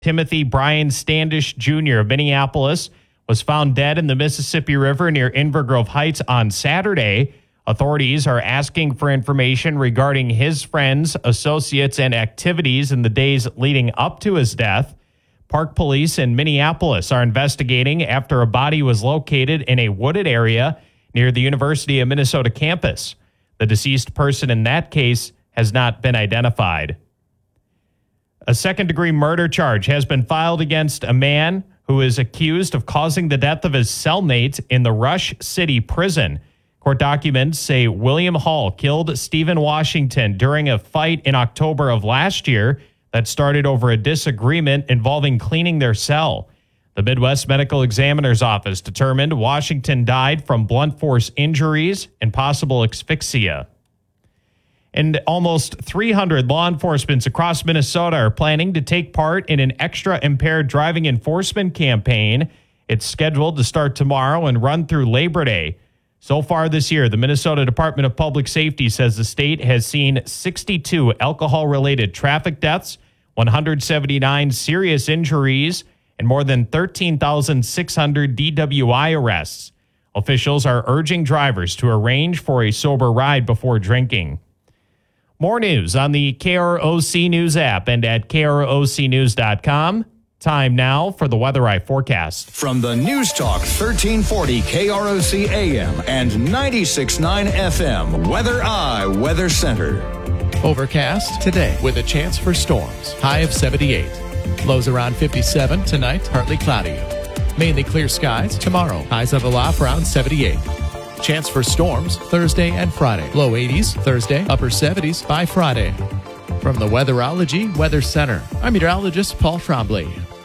Timothy Brian Standish Jr. of Minneapolis was found dead in the Mississippi River near Inver Grove Heights on Saturday. Authorities are asking for information regarding his friends, associates, and activities in the days leading up to his death. Park police in Minneapolis are investigating after a body was located in a wooded area near the University of Minnesota campus. The deceased person in that case has not been identified. A second-degree murder charge has been filed against a man who is accused of causing the death of his cellmate in the Rush City prison. Court documents say William Hall killed Stephen Washington during a fight in October of last year that started over a disagreement involving cleaning their cell. The Midwest Medical Examiner's Office determined Washington died from blunt force injuries and possible asphyxia. And almost 300 law enforcement across Minnesota are planning to take part in an extra impaired driving enforcement campaign. It's scheduled to start tomorrow and run through Labor Day. So far this year, the Minnesota Department of Public Safety says the state has seen 62 alcohol-related traffic deaths, 179 serious injuries, and more than 13,600 DWI arrests. Officials are urging drivers to arrange for a sober ride before drinking. More news on the KROC News app and at krocnews.com. Time now for the Weather Eye forecast. From the News Talk 1340 KROC AM and 96.9 FM, Weather Eye Weather Center. Overcast today with a chance for storms. High of 78. Lows around 57 tonight, partly cloudy. Mainly clear skies tomorrow. Highs of a low around 78. Chance for storms Thursday and Friday. Low 80s Thursday, upper 70s by Friday. From the Weatherology Weather Center, I'm meteorologist Paul Trombley.